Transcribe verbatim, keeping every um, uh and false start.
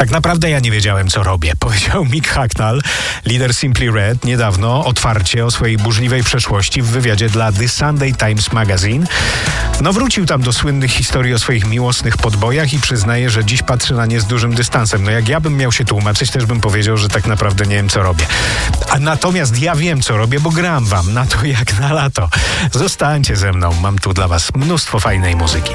Tak naprawdę ja nie wiedziałem, co robię, powiedział Mick Hucknall, lider Simply Red, niedawno otwarcie o swojej burzliwej przeszłości w wywiadzie dla The Sunday Times Magazine. No wrócił tam do słynnych historii o swoich miłosnych podbojach i przyznaje, że dziś patrzy na nie z dużym dystansem. No jak ja bym miał się tłumaczyć, też bym powiedział, że tak naprawdę nie wiem, co robię. A natomiast ja wiem, co robię, bo gram wam na to jak na lato. Zostańcie ze mną, mam tu dla was mnóstwo fajnej muzyki.